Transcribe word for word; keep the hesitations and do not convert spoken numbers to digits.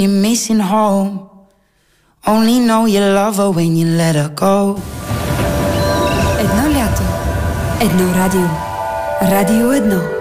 You're missing home. Only know you love her when you let her go. Едно лято. Едно радио. Радио едно.